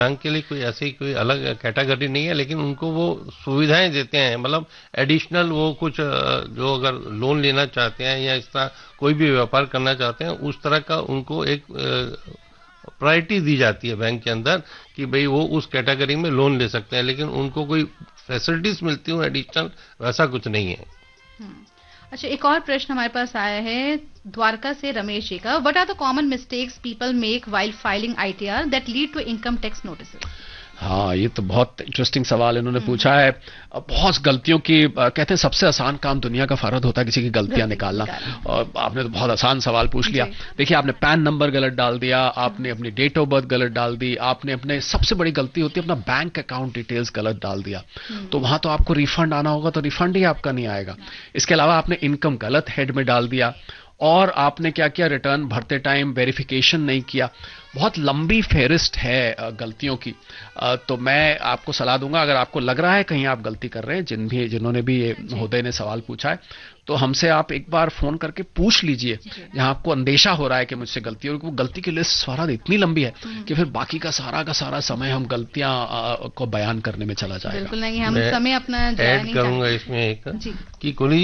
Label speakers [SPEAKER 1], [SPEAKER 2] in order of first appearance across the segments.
[SPEAKER 1] Bank के लिए कोई ऐसी कोई अलग कैटेगरी नहीं है, लेकिन उनको वो सुविधाएं देते हैं, मतलब एडिशनल वो कुछ जो अगर लोन लेना चाहते हैं या इस तरह कोई भी व्यापार करना चाहते हैं, उस तरह का उनको एक प्रायोरिटी दी जाती है बैंक के अंदर कि भाई वो उस कैटेगरी में लोन ले सकते हैं, लेकिन उनको कोई फैसिलिटीज मिलती हूँ एडिशनल, वैसा कुछ नहीं है।
[SPEAKER 2] अच्छा, एक और प्रश्न हमारे पास आया है द्वारका से रमेश जी का। What are the common mistakes people make while filing ITR that lead to income tax notice?
[SPEAKER 3] हाँ, ये तो बहुत इंटरेस्टिंग सवाल इन्होंने पूछा है। बहुत गलतियों की कहते हैं सबसे आसान काम दुनिया का फर्ज होता है किसी की गलतियां निकालना, और आपने तो बहुत आसान सवाल पूछ लिया। देखिए, आपने पैन नंबर गलत डाल दिया, आपने अपनी डेट ऑफ बर्थ गलत डाल दी, आपने अपने सबसे बड़ी गलती होती है अपना बैंक अकाउंट डिटेल्स गलत डाल दिया, तो वहां तो आपको रिफंड आना होगा, तो रिफंड ही आपका नहीं आएगा। इसके अलावा आपने इनकम गलत हेड में डाल दिया, और आपने क्या किया, रिटर्न भरते टाइम वेरिफिकेशन नहीं किया। बहुत लंबी फेहरिस्त है गलतियों की। तो मैं आपको सलाह दूंगा, अगर आपको लग रहा है कहीं आप गलती कर रहे हैं, जिन्होंने भी ये महोदय ने सवाल पूछा है, तो हमसे आप एक बार फोन करके पूछ लीजिए जहां आपको अंदेशा हो रहा है कि मुझसे गलती है। और वो गलती की लिस्ट सारा इतनी लंबी है कि फिर बाकी का सारा समय हम गलतियां को बयान करने में चला जाएगा।
[SPEAKER 2] बिल्कुल नहीं, हम समय अपना
[SPEAKER 1] ऐड करूंगा इसमें एक कि कोली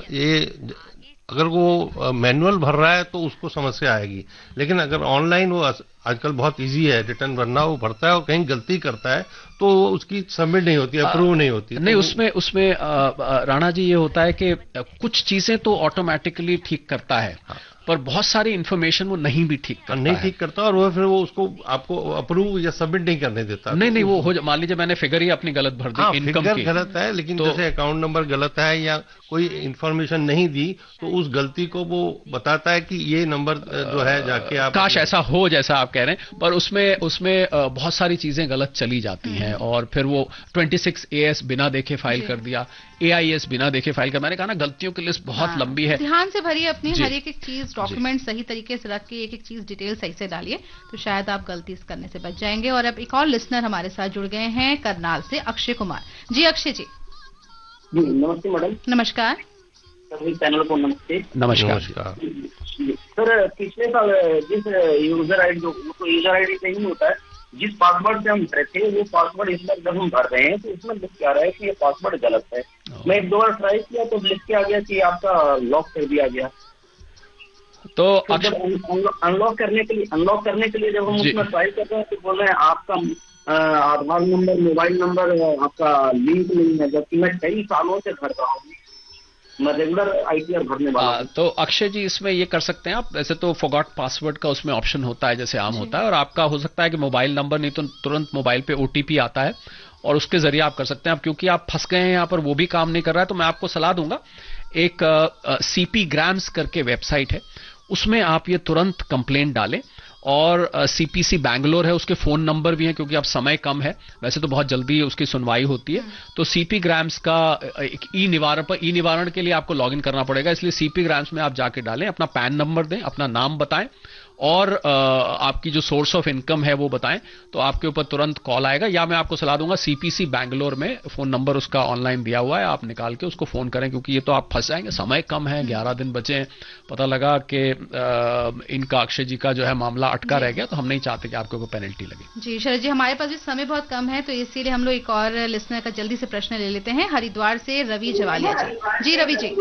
[SPEAKER 1] जी, अगर वो मैनुअल भर रहा है तो उसको समस्या आएगी, लेकिन अगर ऑनलाइन वो आजकल बहुत इजी है रिटर्न भरना, वो भरता है और कहीं गलती करता है तो उसकी सबमिट नहीं होती, अप्रूव नहीं होती।
[SPEAKER 3] नहीं, उसमें राणा जी ये होता है कि कुछ चीजें तो ऑटोमेटिकली ठीक करता है, पर बहुत सारी इंफॉर्मेशन वो नहीं भी ठीक करता
[SPEAKER 1] और वो फिर वो उसको आपको अप्रूव या सबमिट नहीं करने देता।
[SPEAKER 3] नहीं, वो हो, मान लीजिए मैंने फिगर ही अपनी गलत भर दी, इनकम की
[SPEAKER 1] गलत है, लेकिन तो, जैसे अकाउंट नंबर गलत है या कोई इंफॉर्मेशन नहीं दी, तो उस गलती को वो बताता है कि ये नंबर जो है जाके आप,
[SPEAKER 3] काश ऐसा हो जैसा आप कह रहे हैं, पर उसमें बहुत सारी चीजें गलत चली जाती हैं, और फिर वो 26 AS बिना देखे फाइल कर दिया, AIS बिना देखे फाइल कर। मैंने कहा ना, गलतियों की लिस्ट बहुत लंबी है।
[SPEAKER 2] ध्यान से भरिए अपनी हर एक चीज, डॉक्यूमेंट सही तरीके से रख के एक चीज डिटेल सही से डालिए, तो शायद आप गलती करने से बच जाएंगे। और अब एक और लिसनर हमारे साथ जुड़ गए हैं करनाल से, अक्षय कुमार जी। अक्षय जी,
[SPEAKER 4] नमस्ते मैडम।
[SPEAKER 2] नमस्कार
[SPEAKER 4] सभी पैनल को नमस्ते।
[SPEAKER 3] नमस्कार
[SPEAKER 4] सर, पिछले साल जिस यूजर आईडी नहीं होता है, जिस पासवर्ड से हम भरे थे, वो पासवर्ड इस बार जब हम भर रहे हैं तो इसमें लिख के आ रहा है कि ये पासवर्ड गलत है। मैं एक दो बार ट्राई किया तो लिख के आ गया कि आपका लॉक कर दिया गया। तो जब अनलॉक करने के लिए जब हम उसमें ट्राई कर रहे हैं तो बोल रहे हैं आपका आधार नंबर, मोबाइल नंबर आपका लिंक नहीं है, जबकि मैं कई सालों से भर रहा हूँ, मैं रेगुलर आईटीआर भरने वाला हूं।
[SPEAKER 3] तो अक्षय जी, इसमें ये कर सकते हैं आप, वैसे तो फॉरगॉट पासवर्ड का उसमें ऑप्शन होता है जैसे आम होता है, और आपका हो सकता है कि मोबाइल नंबर नहीं तो तुरंत मोबाइल पे OTP आता है, और उसके जरिए आप कर सकते हैं। अब क्योंकि आप फंस गए हैं यहाँ पर, वो भी काम नहीं कर रहा है, तो मैं आपको सलाह दूंगा, एक CP Grams करके वेबसाइट है, उसमें आप ये तुरंत कंप्लेंट डालें, और CPC बैंगलोर है, उसके फोन नंबर भी हैं, क्योंकि अब समय कम है, वैसे तो बहुत जल्दी उसकी सुनवाई होती है। तो CP Grams का एक ई निवारण के लिए आपको लॉगिन करना पड़ेगा, इसलिए CP Grams में आप जाके डालें, अपना पैन नंबर दें, अपना नाम बताएं, और आपकी जो सोर्स ऑफ इनकम है वो बताएं, तो आपके ऊपर तुरंत कॉल आएगा। या मैं आपको सलाह दूंगा, CPC बैंगलोर में फोन नंबर उसका ऑनलाइन दिया हुआ है, आप निकाल के उसको फोन करें, क्योंकि ये तो आप फंस जाएंगे, समय कम है, 11 दिन बचे हैं, पता लगा कि इनका अक्षय जी का जो है मामला अटका रह गया, तो हम नहीं चाहते कि आपके ऊपर पेनल्टी लगे।
[SPEAKER 2] जी शरद जी, हमारे पास भी समय बहुत कम है, तो इसीलिए हम लोग एक और लिसनर का जल्दी से प्रश्न ले लेते हैं। हरिद्वार से रवि जवालिया जी। रवि जी।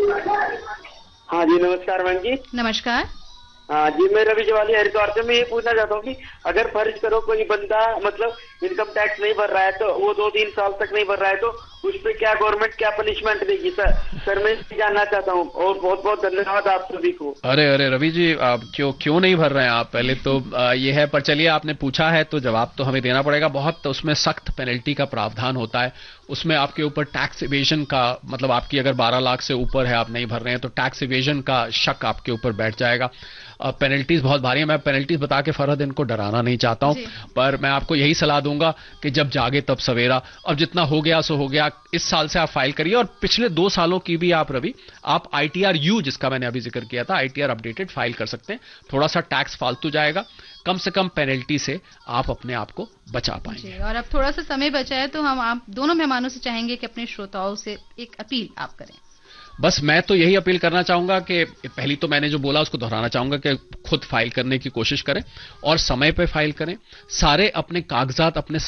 [SPEAKER 4] हाँ जी, नमस्कार मैम जी।
[SPEAKER 2] नमस्कार।
[SPEAKER 4] हाँ जी, मैं रवि जवालिया हरिद्वार से। मैं ये पूछना चाहता हूँ कि अगर फर्ज करो कोई बंदा मतलब इनकम टैक्स नहीं भर रहा है, तो वो 2-3 साल तक नहीं भर रहा है, तो उस पर क्या गवर्नमेंट क्या पनिशमेंट देगी? सर मैं जानना चाहता हूँ, और बहुत बहुत धन्यवाद आप सभी को।
[SPEAKER 3] अरे रवि जी, आप क्यों नहीं भर रहे हैं आप? पहले तो ये है, पर चलिए आपने पूछा है तो जवाब तो हमें देना पड़ेगा। बहुत उसमें सख्त पेनल्टी का प्रावधान होता है, उसमें आपके ऊपर टैक्स इवेजन का, मतलब आपकी अगर 12 लाख से ऊपर है, आप नहीं भर रहे हैं, तो टैक्स इवेजन का शक आपके ऊपर बैठ जाएगा। पेनल्टीज बहुत भारी है। मैं पेनल्टीज बता के फरहद इनको डराना नहीं चाहता हूं, पर मैं आपको यही सलाह दूंगा कि जब जागे तब सवेरा। अब जितना हो गया सो हो गया, इस साल से आप फाइल करिए, और पिछले 2 सालों की भी आप रवि, आप ITR-U जिसका मैंने अभी जिक्र किया था, ITR अपडेटेड फाइल कर सकते हैं। थोड़ा सा टैक्स फालतू जाएगा, कम से कम पेनल्टी से आप अपने आप को बचा पाएंगे।
[SPEAKER 2] और अब थोड़ा सा समय बचा है, तो हम आप दोनों मेहमानों से चाहेंगे कि अपने श्रोताओं से एक अपील आप करें।
[SPEAKER 3] बस मैं तो यही अपील करना चाहूंगा कि पहली तो मैंने जो बोला उसको दोहराना चाहूंगा कि खुद फाइल करने की कोशिश करें और समय पे फाइल करें, सारे अपने कागजात अपने